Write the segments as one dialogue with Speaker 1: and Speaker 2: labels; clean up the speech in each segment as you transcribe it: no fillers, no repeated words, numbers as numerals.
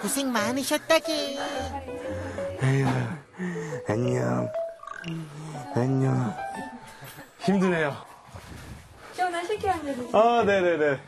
Speaker 1: 고생 많으셨다기.
Speaker 2: 아유, 안녕. 안녕. 힘드네요.
Speaker 3: 시원한 식혜 한 잔 드세요.
Speaker 2: 아, 네네네.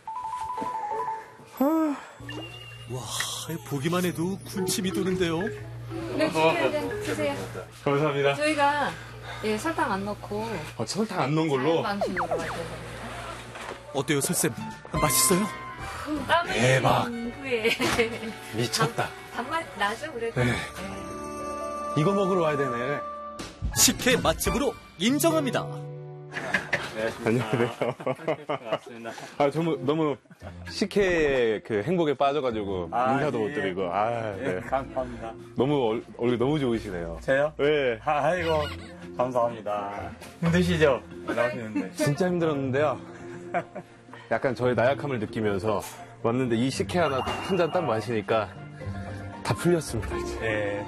Speaker 4: 와, 보기만 해도 군침이 도는데요.
Speaker 3: 네, 식혜 한 잔 드세요.
Speaker 2: 감사합니다.
Speaker 3: 저희가 설탕 안 넣고
Speaker 2: 설탕 안 넣은 걸로?
Speaker 3: 방식으로 만들어요.
Speaker 4: 어때요, 설쌤? 맛있어요?
Speaker 3: 땀을
Speaker 2: 대박.
Speaker 3: 후에
Speaker 2: 미쳤다.
Speaker 3: 단맛 나죠, 그래도.
Speaker 2: 네. 이거 먹으러 와야 되네.
Speaker 4: 식혜 맛집으로 인정합니다.
Speaker 2: 안녕하세요.
Speaker 5: 반갑습니다.
Speaker 2: 아, 너무 식혜 그 행복에 빠져가지고 인사도 못 드리고. 네.
Speaker 5: 감사합니다.
Speaker 2: 너무 얼굴 너무 좋으시네요.
Speaker 5: 저요?
Speaker 2: 네.
Speaker 5: 아이고, 감사합니다. 힘드시죠? 나오시는데.
Speaker 2: 진짜 힘들었는데요. 약간 저의 나약함을 느끼면서 왔는데 이 식혜 하나 한 잔 딱 마시니까 다 풀렸습니다, 이제.
Speaker 5: 네.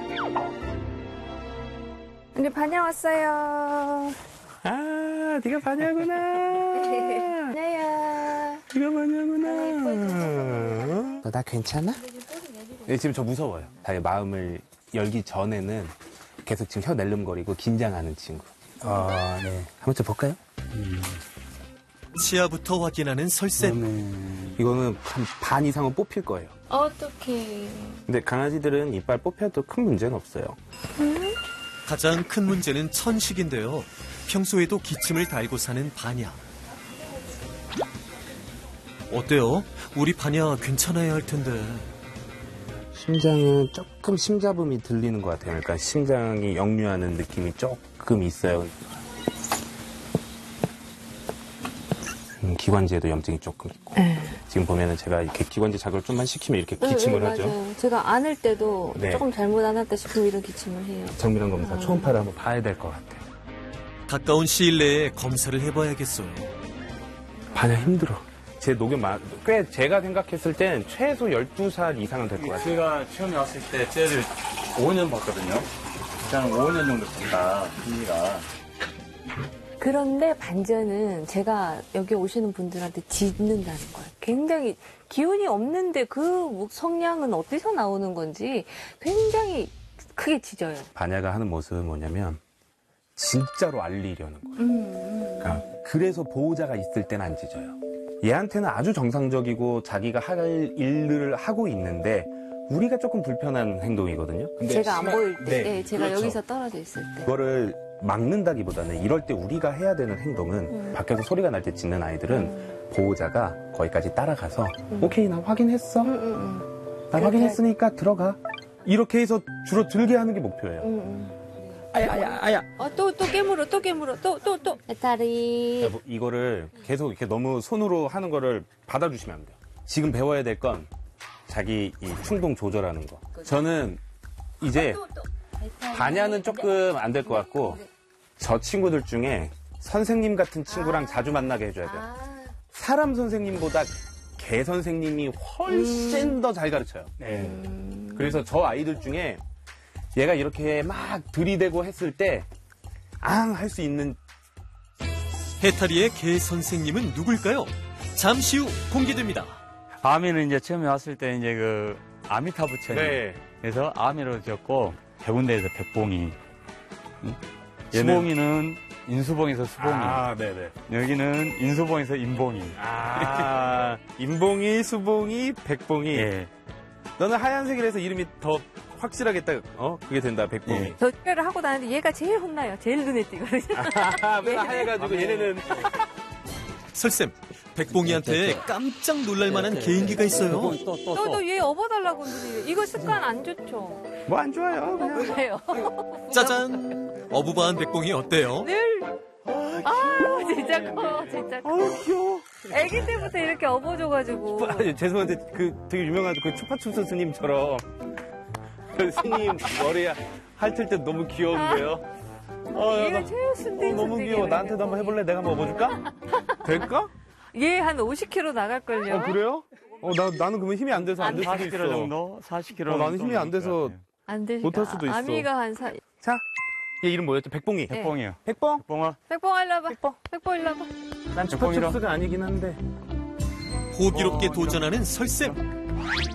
Speaker 3: 이제 반야 왔어요.
Speaker 2: 아, 네가 반야구나.
Speaker 3: 반야야.
Speaker 2: 네가 반야구나. 너 나 괜찮아? 네, 지금 저 무서워요. 자기 마음을 열기 전에는 계속 지금 혀 낼름거리고 긴장하는 친구. 네. 한번 좀 볼까요?
Speaker 4: 치아부터 확인하는 설쌤.
Speaker 2: 이거는 한 반 이상은 뽑힐 거예요.
Speaker 3: 어떡해.
Speaker 2: 근데 강아지들은 이빨 뽑혀도 큰 문제는 없어요.
Speaker 4: 가장 큰 문제는 천식인데요. 평소에도 기침을 달고 사는 반야. 어때요? 우리 반야 괜찮아야 할 텐데.
Speaker 2: 심장은 조금 심잡음이 들리는 것 같아요. 그러니까 심장이 역류하는 느낌이 조금 있어요. 기관지에도 염증이 조금 있고. 지금 보면은 제가 이렇게 기관지 자극을 좀만 시키면 이렇게 기침을 하죠.
Speaker 3: 맞아요. 제가 안을 때도
Speaker 2: 네.
Speaker 3: 조금 잘못 안았다 싶으면 이런 기침을 해요.
Speaker 2: 정밀한 검사 초음파를 한번 봐야 될 것 같아요.
Speaker 4: 가까운 시일 내에 검사를 해봐야겠어요.
Speaker 2: 반야 힘들어. 제 노견 꽤 제가 생각했을 땐 최소 12살 이상은 될 것 같아요.
Speaker 5: 제가 처음에 왔을 때 쟤를 5년 봤거든요. 그냥 5년 정도 된다, 비니가.
Speaker 3: 그런데 반전은 제가 여기 오시는 분들한테 짖는다는 거예요. 굉장히 기운이 없는데 그 성량은 어디서 나오는 건지 굉장히 크게 짖어요.
Speaker 2: 반야가 하는 모습은 뭐냐면 진짜로 알리려는 거예요. 그러니까 그래서 보호자가 있을 때는 안 짖어요. 얘한테는 아주 정상적이고 자기가 할 일을 하고 있는데 우리가 조금 불편한 행동이거든요. 근데
Speaker 3: 제가 안 보일 때,
Speaker 2: 네,
Speaker 3: 제가
Speaker 2: 그렇죠.
Speaker 3: 여기서 떨어져 있을 때.
Speaker 2: 그거를 막는다기보다는 이럴 때 우리가 해야 되는 행동은 밖에서 소리가 날 때 짖는 아이들은 보호자가 거기까지 따라가서 오케이 나 확인했어. 나 확인했으니까 들어가. 이렇게 해서 줄어들게 하는 게 목표예요. 아야.
Speaker 3: 또 깨물어. 배탈이.
Speaker 2: 이거를 계속 이렇게 너무 손으로 하는 거를 받아주시면 안 돼요. 지금 배워야 될 건 자기 이 충동 조절하는 거. 저는 이제 반야는 조금 안 될 것 같고 저 친구들 중에 선생님 같은 친구랑 자주 만나게 해줘야 돼요. 사람 선생님보다 개 선생님이 훨씬 더 잘 가르쳐요. 그래서 저 아이들 중에 얘가 이렇게 막 들이대고 했을 때 할 수 있는
Speaker 4: 해탈이의 개 선생님은 누굴까요? 잠시 후 공개됩니다.
Speaker 5: 아미는 이제 처음에 왔을 때 이제 그 아미타부처님.
Speaker 2: 네.
Speaker 5: 그래서 아미로 지었고, 백운대에서 백봉이.
Speaker 2: 얘는-
Speaker 5: 수봉이는 인수봉에서 수봉이.
Speaker 2: 네네.
Speaker 5: 여기는 인수봉에서 인봉이.
Speaker 2: 인봉이, 수봉이, 백봉이.
Speaker 5: 예.
Speaker 2: 너는 하얀색이라서 이름이 더 확실하겠다. 그게 된다, 백봉이.
Speaker 5: 예.
Speaker 3: 저 특별을 하고 다니는데 얘가 제일 혼나요. 제일 눈에 띄거든요.
Speaker 2: 맨날 하얘가지고 얘네는.
Speaker 4: 설쌤, 백봉이한테 깜짝 놀랄 만한 개인기가 있어요.
Speaker 3: 또 얘 업어달라고 그러는데 이거 습관 안 좋죠.
Speaker 2: 뭐 안 좋아요. 그냥.
Speaker 3: 그래요.
Speaker 4: 짜잔! 어부바한 백봉이 어때요?
Speaker 3: 진짜 커.
Speaker 2: 귀여워.
Speaker 3: 애기 때부터 이렇게 업어줘가지고.
Speaker 2: 죄송한데, 되게 유명한 초파춥스 스님처럼. 스님 머리에 핥을 때 너무 귀여운데요?
Speaker 3: 얘가 제일 순딩순딩.
Speaker 2: 너무 귀여워. 나한테도 한번 해볼래? 내가 한번 업어줄까? 될까?
Speaker 3: 얘 한 50kg 나갈걸요?
Speaker 2: 그래요? 나는 그러면 힘이 안 돼서 안 될 수도
Speaker 5: 40kg
Speaker 2: 있어.
Speaker 5: 정도? 40kg 정도.
Speaker 2: 나는 힘이 안 돼서.
Speaker 3: 안 되니까.
Speaker 2: 못할 수도 있어.
Speaker 3: 아미가
Speaker 2: 자, 얘 이름 뭐였죠? 백봉이.
Speaker 5: 백봉이요.
Speaker 2: 백봉?
Speaker 5: 백봉아.
Speaker 3: 백봉 일로 와봐. 백봉 일로 와봐.
Speaker 2: 난 초파춥스가 아니긴 한데.
Speaker 4: 호기롭게 도전하는 설쌤.